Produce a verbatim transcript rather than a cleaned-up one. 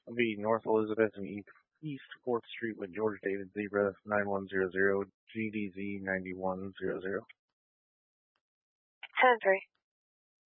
I'll be North Elizabeth and East East Fourth Street with George David Zebra nine one zero zero G D Z nine one zero zero. ten three.